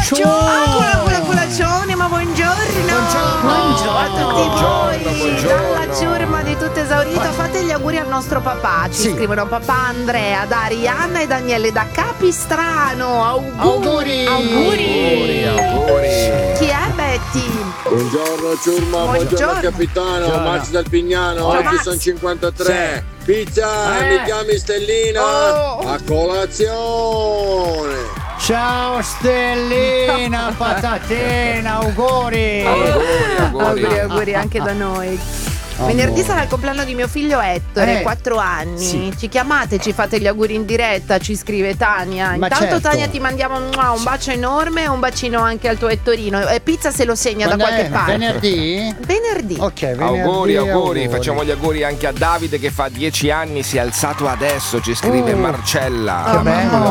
Colazione, ma buongiorno a tutti voi. Dalla ciurma di tutto esaurito, fate gli auguri al nostro papà. Ci scrivono papà Andrea, da Arianna e Daniele da Capistrano. Auguri. Chi è Betty? Buongiorno ciurma, buongiorno capitano, Max dal Pignano. Oggi sono 53. Pizza, mi chiami Stellina, a colazione. Ciao Stellina, patatina, auguri Anche da noi. Venerdì sarà il compleanno di mio figlio Ettore, 4 anni. Ci chiamate, ci fate gli auguri in diretta, ci scrive Tania. Ma Intanto certo. Tania ti mandiamo un bacio enorme e un bacino anche al tuo Ettorino. Pizza se lo segna Quando da qualche è? parte. Venerdì? Ok, venerdì. Auguri. Facciamo gli auguri anche a Davide che fa 10 anni, si è alzato adesso, ci scrive Marcella. Che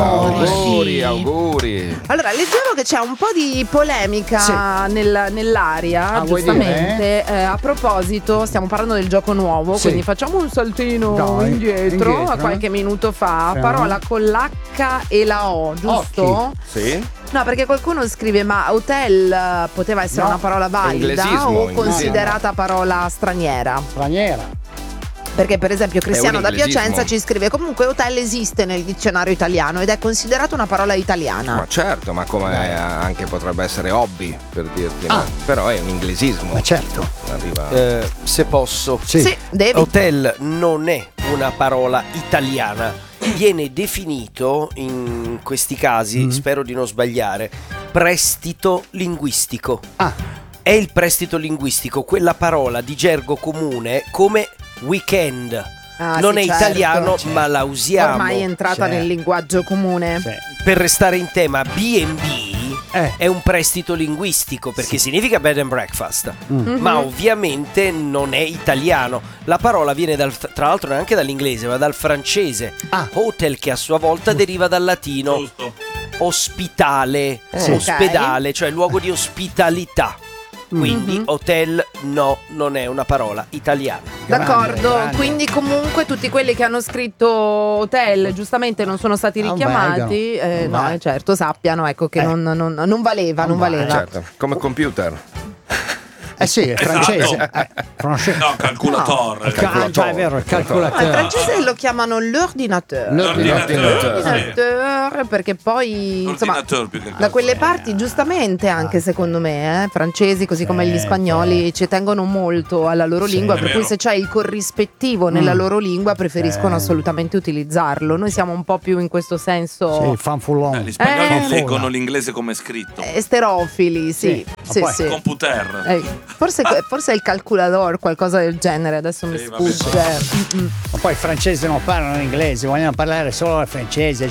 bello. Auguri. Allora, leggevo che c'è un po' di polemica nell'aria, vuoi giustamente. A proposito, stiamo parlando del gioco nuovo, quindi facciamo un saltino indietro a qualche minuto fa. Parola con l'H e la O, giusto? Sì. No, perché qualcuno scrive ma hotel poteva essere una parola valida o considerata parola straniera? Perché per esempio Cristiano da Piacenza ci scrive comunque hotel esiste nel dizionario italiano ed è considerato una parola italiana. Ma certo, ma come anche potrebbe essere hobby, per dirti, no? Però è un inglesismo. Ma certo. Se posso. Sì, devi. Hotel non è una parola italiana. Viene definito in questi casi, spero di non sbagliare, prestito linguistico. È il prestito linguistico, quella parola di gergo comune come weekend. Non è italiano, ma la usiamo. Ormai è entrata nel linguaggio comune. Per restare in tema, B&B è un prestito linguistico perché significa bed and breakfast, ma ovviamente non è italiano. La parola viene tra l'altro neanche dall'inglese, ma dal francese. Hotel, che a sua volta deriva dal latino ospitale, ospedale, cioè luogo di ospitalità. Quindi hotel non è una parola italiana. D'accordo, quindi comunque tutti quelli che hanno scritto hotel giustamente non sono stati richiamati, no, certo, sappiano che non valeva. Certo, come computer. Sì, è francese. No, calculatore. È vero, il calcolatore. Il francese lo chiamano l'ordinateur. Perché poi insomma da quelle parti giustamente anche secondo me francesi così come gli spagnoli ci tengono molto alla loro lingua, per cui se c'è il corrispettivo nella loro lingua preferiscono assolutamente utilizzarlo. Noi siamo un po' più in questo senso fanfullon. Gli spagnoli leggono l'inglese come è scritto. esterofili, sì. Computer. Forse è il calculador, qualcosa del genere, adesso mi sfugge. Ma poi i francesi non parlano inglese, vogliono parlare solo il francese,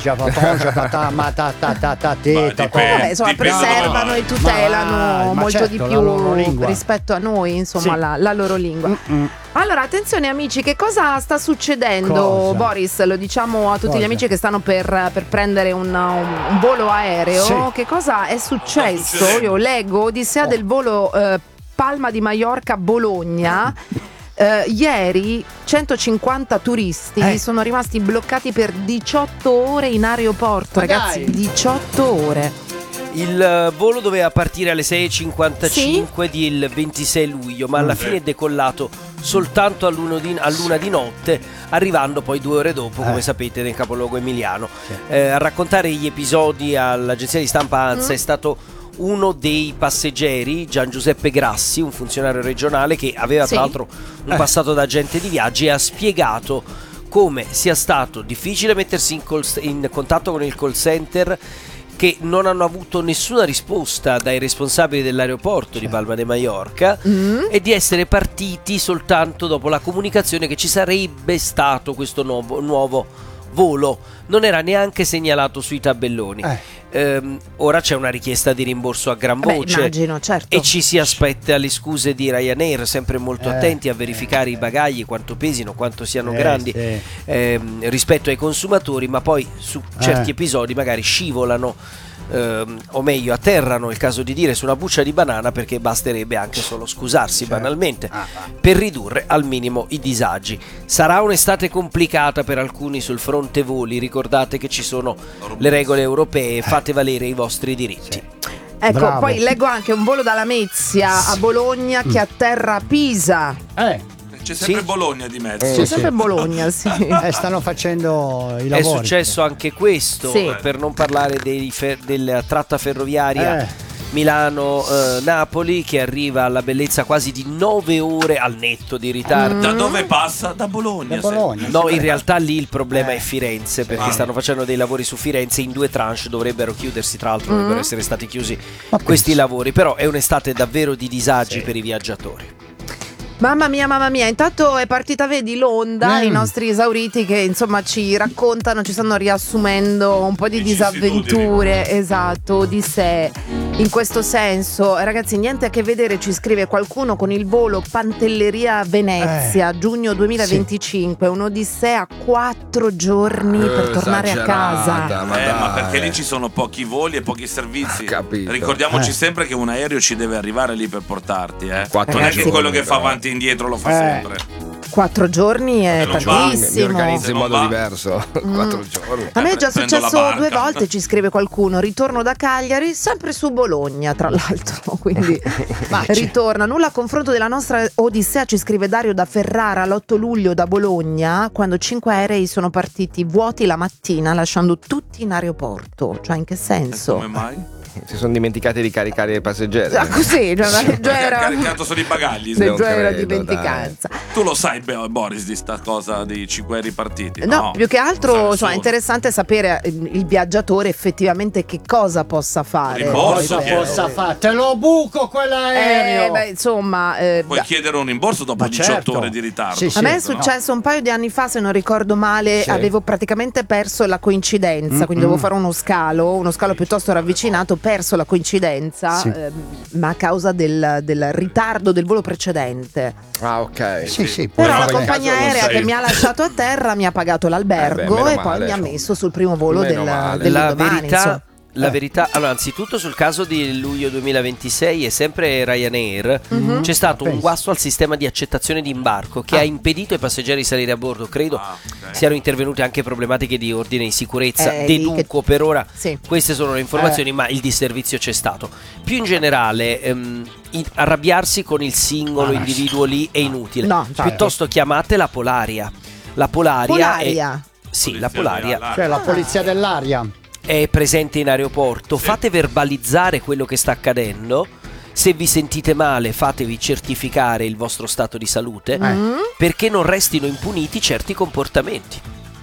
Vabbè, insomma, preservano e tutelano molto di più rispetto a noi, insomma, la loro lingua. Allora, attenzione amici, che cosa sta succedendo? Boris, lo diciamo a tutti gli amici che stanno per prendere un volo aereo. Che cosa è successo? Io leggo Odissea del volo Palma di Maiorca Bologna. Ieri 150 turisti sono rimasti bloccati per 18 ore in aeroporto. Ragazzi, 18 ore. Il volo doveva partire alle 6.55 del 26 luglio, ma alla fine è decollato soltanto a luna di notte, arrivando poi 2 ore dopo, come sapete, nel capoluogo emiliano. A raccontare gli episodi all'agenzia di stampa ANSA è stato uno dei passeggeri, Gian Giuseppe Grassi, un funzionario regionale che aveva tra l'altro un passato da agente di viaggi, e ha spiegato come sia stato difficile mettersi in contatto con il call center, che non hanno avuto nessuna risposta dai responsabili dell'aeroporto di Palma de Mallorca, e di essere partiti soltanto dopo la comunicazione che ci sarebbe stato questo nuovo volo. Non era neanche segnalato sui tabelloni. Ora c'è una richiesta di rimborso a gran voce, immagino, certo. e ci si aspetta le scuse di Ryanair, sempre molto attenti a verificare i bagagli, quanto pesino, quanto siano grandi rispetto ai consumatori, ma poi su certi episodi magari scivolano, o meglio atterrano, è il caso di dire, su una buccia di banana, perché basterebbe anche solo scusarsi banalmente per ridurre al minimo i disagi. Sarà un'estate complicata per alcuni sul fronte voli, ricordate che ci sono le regole europee, fate valere i vostri diritti. Ecco, Bravo. poi leggo anche un volo da Lamezia a Bologna che atterra a Pisa. C'è sempre Bologna di mezzo. C'è sempre Bologna, sì. Stanno facendo i lavori. È successo anche questo, Sì. per non parlare della tratta ferroviaria Milano-Napoli, che arriva alla bellezza quasi di 9 ore al netto di ritardo. Da dove passa? Da Bologna. Da Bologna. No, in realtà lì il problema è Firenze, perché stanno facendo dei lavori su Firenze in 2 tranche, dovrebbero chiudersi, tra l'altro dovrebbero essere stati chiusi questi lavori, però è un'estate davvero di disagi per i viaggiatori. Mamma mia, intanto è partita, vedi, l'onda, i nostri esauriti che insomma ci raccontano, ci stanno riassumendo un po' di disavventure, esatto, di sé. In questo senso, ragazzi, niente a che vedere, ci scrive qualcuno, con il volo Pantelleria-Venezia, giugno 2025, un'odissea 4 giorni per tornare a casa. Ma perché lì ci sono pochi voli e pochi servizi. Capito. Ricordiamoci sempre che un aereo ci deve arrivare lì per portarti. Non è Ragazzi, che quello che fa avanti e indietro lo fa sempre. 4 giorni è Non va. Mi tantissimo. organizzo in Non modo va. diverso. 4 giorni. A me è già Prendo la successo barca. 2 volte, ci scrive qualcuno. Ritorno da Cagliari, sempre su Bologna, tra l'altro. Quindi ritorna. Nulla a confronto della nostra odissea, ci scrive Dario da Ferrara l'8 luglio da Bologna, quando 5 aerei sono partiti vuoti la mattina, lasciando tutti in aeroporto. Cioè, in che senso? Come mai? Si sono dimenticati di caricare i passeggeri. Ah, così, cioè, la leggera, Caricato solo i bagagli. leggera credo, dimenticanza. Tu lo sai, Boris, di sta cosa dei 5 aerei partiti? No, più che altro Sai insomma, è nessuno. interessante sapere il viaggiatore effettivamente che cosa possa fare. Rimborso, Cosa chiedo. possa fare? Te lo buco quell'aereo. Insomma, Puoi chiedere un rimborso dopo Ma 18 certo. ore di ritardo. Sì, sì. a me è successo un paio di anni fa, se non ricordo male, Sì. avevo praticamente perso la coincidenza, quindi dovevo fare uno scalo piuttosto ravvicinato, perso la coincidenza, Sì. ma a causa del ritardo del volo precedente. Ah, ok. Sì, Però la fare compagnia caso non aerea sei- che mi ha lasciato a terra mi ha pagato l'albergo meno e poi male, mi ha insomma. messo sul primo volo Meno male. dell'indomani, insomma. La verità, allora, anzitutto sul caso di luglio 2026 e sempre Ryanair, c'è stato un guasto al sistema di accettazione di imbarco che ha impedito ai passeggeri di salire a bordo. Credo siano intervenute anche problematiche di ordine di sicurezza. Deduco per ora, Sì. queste sono le informazioni, ma il disservizio c'è stato. Più in generale, arrabbiarsi con il singolo individuo lì è inutile. No, infatti. Piuttosto chiamate la Polaria. La Polaria Polaria. Sì, la Polaria Cioè la polizia dell'aria. è presente in aeroporto. Fate verbalizzare quello che sta accadendo. Se vi sentite male, fatevi certificare il vostro stato di salute, perché non restino impuniti certi comportamenti.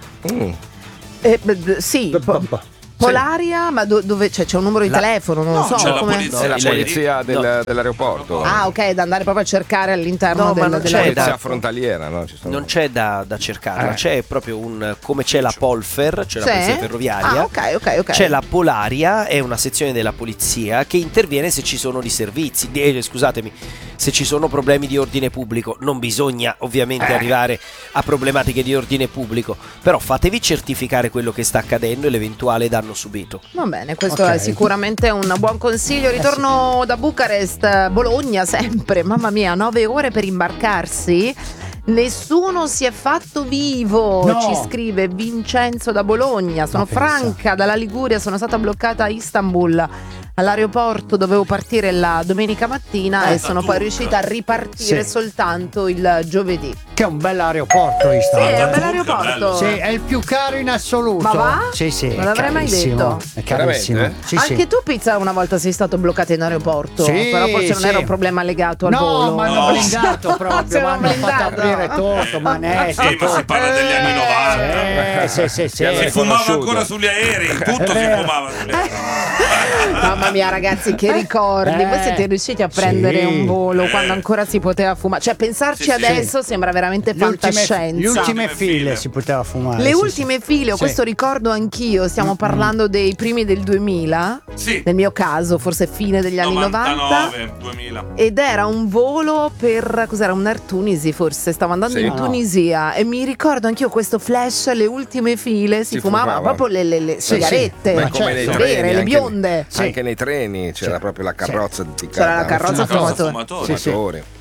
Sì, Polaria, ma dove c'è un numero di telefono? Non lo so. c'è la come- polizia. È la C'è- polizia dell'aeroporto. Ah, ok, da andare proprio a cercare all'interno No, ma non c'è dell'aeroporto. Polizia frontaliera, no? Ci sono... Non c'è da cercarla, c'è proprio come c'è la Polfer, c'è la polizia ferroviaria. Ah, ok. C'è la Polaria, è una sezione della polizia che interviene se ci sono disservizi, scusatemi, se ci sono problemi di ordine pubblico. Non bisogna ovviamente arrivare a problematiche di ordine pubblico, però fatevi certificare quello che sta accadendo e l'eventuale danno subito. Va bene, questo Ok. è sicuramente un buon consiglio. Ritorno da Bucarest, Bologna sempre. Mamma mia, 9 ore per imbarcarsi. Nessuno si è fatto vivo, No. ci scrive Vincenzo da Bologna. Sono Ma pensa. Franca dalla Liguria, sono stata bloccata a Istanbul. All'aeroporto dovevo partire la domenica mattina e sono poi riuscita a ripartire Sì. soltanto il giovedì. Che è un bel aeroporto Sì, Istanbul. è un bel bello. aeroporto. Sì, è il più caro in assoluto. Ma va? Sì, Non l'avrei mai carissimo. detto. È carissimo. Veramente? Sì, Anche tu, Pizza, una volta sei stato bloccato in aeroporto, Sì, però forse non sì. era un problema legato al No, volo. ma hanno blindato proprio, Sì, ma hanno fatto blindato. aprire tutto, manette. Sì, ma si parla degli anni 90. Sì. Sì, Si fumava riconosciuto. ancora sugli aerei, tutto si fumava sugli aerei. Mamma mia, ragazzi, che ricordi! Voi siete riusciti a prendere sì. un volo quando ancora si poteva fumare? Cioè, pensarci Sì, sì. adesso sembra veramente fantascienza. Le ultime Ultime file file. si poteva fumare. Le sì, ultime file, Sì. questo ricordo anch'io, stiamo parlando dei primi del 2000, Sì. nel mio caso forse fine degli anni 90, 99, 2000. ed era un volo per, cos'era, un Air Tunisi forse, stavo andando Sì. in Tunisia e mi ricordo anch'io questo flash, le ultime file, si fumavano fumava. proprio le Sì, sigarette, sì. Ma come nei certo. treni, vere, le anche- bionde. Sì. Anche nei treni c'era proprio la carrozza dedicata C'era la carrozza a fumatore. fumatore. Sì, sì. fumatori.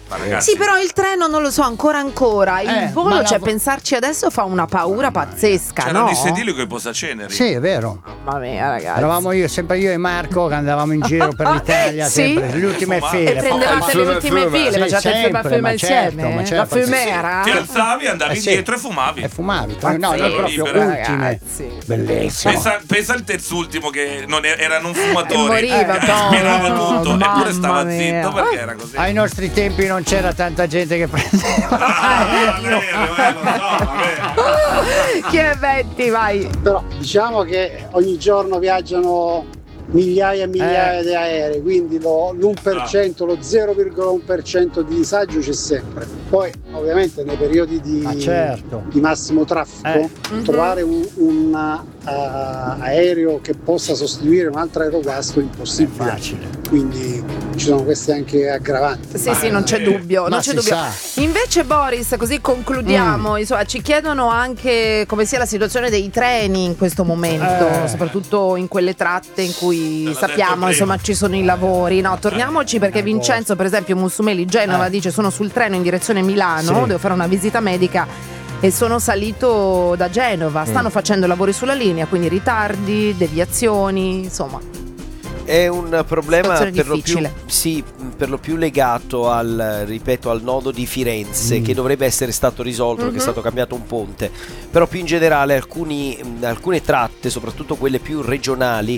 Ma ragazzi, Sì, però il treno non lo so ancora. Il volo, cioè pensarci adesso fa una paura pazzesca, c'erano no? i sedili con i posaceneri. Sì, è vero. Mamma mia, ragazzi. Eravamo sempre io e Marco che andavamo in giro per l'Italia, Sì? sempre le ultime E file. E prendevate le ultime file, Sì, facevate il sempre, film ma insieme. certo, ma La certo. fumera. Ti alzavi, andavi sì. dietro e fumavi. E fumavi. No, Pazzesco, noi proprio libera. ultime. Ragazzi. Bellissimo. Pensa al terzultimo che erano un fumatore. Moriva, Aspirava povero, tutto, eppure stava mamma mia. zitto perché era così. Ai nostri tempi non c'era tanta gente che prendeva. Lo so, vabbè. Che eventi, vai. Però diciamo che ogni giorno viaggiano migliaia e migliaia di aerei, quindi l'1%, lo 0,1% di disagio c'è sempre. Poi ovviamente nei periodi di massimo traffico trovare un aereo che possa sostituire un altro aerogasto è impossibile. Facile. Quindi ci sono queste anche aggravanti. Sì, non c'è dubbio, non c'è dubbio. Invece Boris, così concludiamo, insomma, ci chiedono anche come sia la situazione dei treni in questo momento, soprattutto in quelle tratte in cui sappiamo, insomma, ci sono i lavori. No, torniamoci perché Vincenzo, per esempio, Mussumeli Genova dice: sono sul treno in direzione Milano, devo fare una visita medica e sono salito da Genova. Stanno facendo lavori sulla linea, quindi ritardi, deviazioni, insomma. È un problema difficile. per lo più legato al nodo di Firenze, che dovrebbe essere stato risolto perché è stato cambiato un ponte, però più in generale alcune tratte, soprattutto quelle più regionali,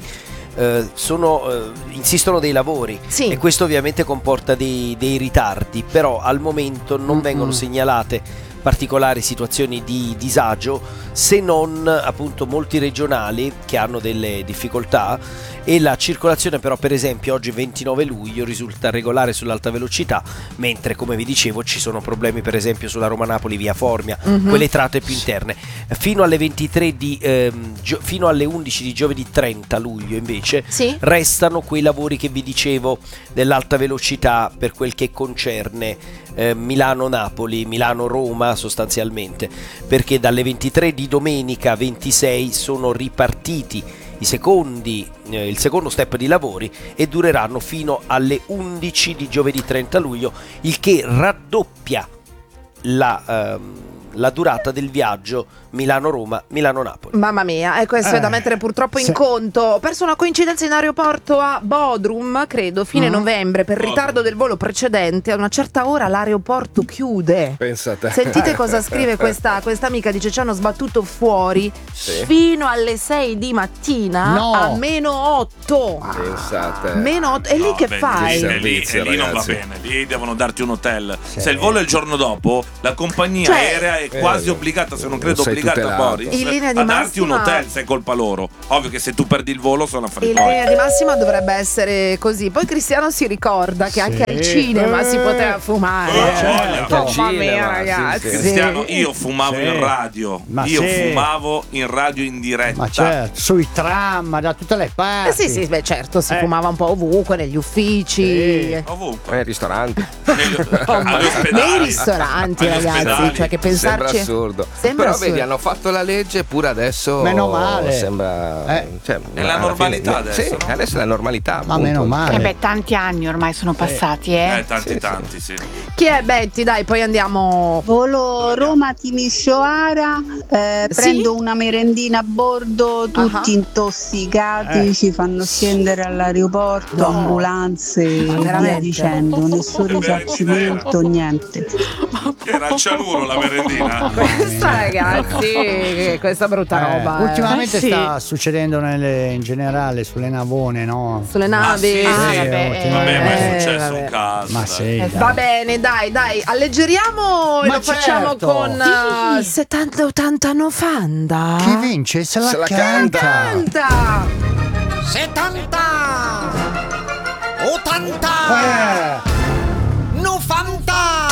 insistono dei lavori, e questo ovviamente comporta dei ritardi, però al momento non vengono segnalate particolari situazioni di disagio, se non appunto molti regionali che hanno delle difficoltà, e la circolazione però, per esempio, oggi 29 luglio risulta regolare sull'alta velocità, mentre, come vi dicevo, ci sono problemi per esempio sulla Roma-Napoli via Formia, quelle tratte più interne. Fino alle 23 fino alle 11 di giovedì 30 luglio invece restano quei lavori che vi dicevo dell'alta velocità per quel che concerne Milano-Napoli, Milano-Roma sostanzialmente, perché dalle 23 di domenica 26 sono ripartiti il secondo step di lavori e dureranno fino alle 11 di giovedì 30 luglio, il che raddoppia la durata del viaggio Milano-Roma, Milano-Napoli. Mamma mia, questo è da mettere purtroppo in conto. Ho perso una coincidenza in aeroporto a Bodrum, credo, fine novembre, per ritardo del volo precedente. A una certa ora l'aeroporto chiude. Pensate. Sentite cosa scrive questa amica, dice: ci hanno sbattuto fuori fino alle 6 di mattina a -8. Pensate. -8. E lì che fai? Lì non va bene, lì devono darti un hotel. Se il volo è il giorno dopo, la compagnia aerea è quasi obbligata, se non credo obbligata, Boris, in linea di a darti un massima, hotel se è colpa loro. Ovvio che se tu perdi il volo sono affari in tuoi. linea di massima dovrebbe essere così. Poi Cristiano si ricorda che anche al cinema si poteva fumare. Mamma mia, ragazzi. Cristiano, io fumavo in radio. Fumavo in radio in diretta. Ma certo, sui tram, da tutte le parti. Sì, beh, certo, si fumava un po' ovunque, negli uffici. Ovunque. Nei ristoranti. Nei ristoranti, ragazzi. Cioè, che pensarci. Sembra assurdo. Però vedi, hanno fatto la legge, pure adesso. Meno male. Sembra. È la normalità adesso. Sì, no? adesso è la normalità. Ma meno male. Tanti anni ormai sono passati, Tanti, sì. Chi è Betty? Dai, poi andiamo. Volo Roma-Timisoara, prendo una merendina a bordo, tutti intossicati, ci fanno scendere all'aeroporto, ambulanze e via dicendo, nessun risarcimento, niente. Era al cianuro la merendina. Questa, ragazzi, questa brutta roba. Ultimamente sta succedendo in generale sulle navone, no? Sulle navi. Vabbè, ma è successo un caso. Ma sì, va bene, dai, alleggeriamo e lo facciamo con 70-80 90. Chi vince se la canta. 70 80 90.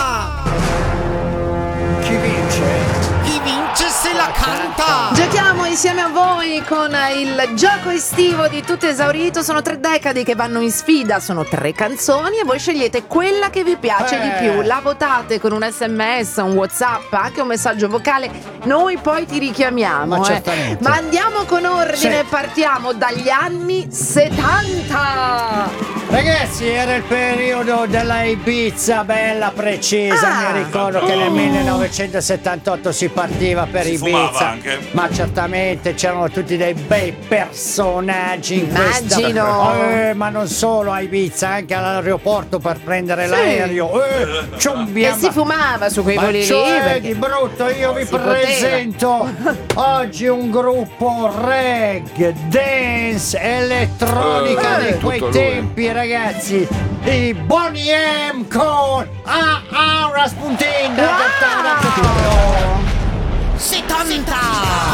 Chi vince? Chi vince se la canta. Giochiamo insieme a voi con il gioco estivo di Tutto Esaurito. Sono 3 decadi che vanno in sfida, sono 3 canzoni e voi scegliete quella che vi piace di più. La votate con un SMS, un WhatsApp, anche un messaggio vocale. Noi poi ti richiamiamo. Ma certamente. Ma andiamo con ordine, partiamo dagli anni 70. Ragazzi, era il periodo della Ibiza bella precisa. Mi ricordo che nel 1978 si partiva per Ibiza. Anche. Ma certamente c'erano tutti dei bei personaggi in questa. Ma non solo a Ibiza, anche all'aeroporto per prendere l'aereo. E si fumava su quei voli lì. Di brutto, io vi presento oggi un gruppo reggae, dance, elettronica di quei tempi, ragazzi. I Boney M con Rasputin. 70